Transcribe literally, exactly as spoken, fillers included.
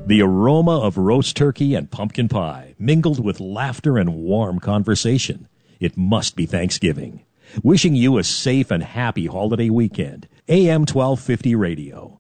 The aroma of roast turkey and pumpkin pie, mingled with laughter and warm conversation. It must be Thanksgiving. Wishing you a safe and happy holiday weekend. A M twelve fifty Radio.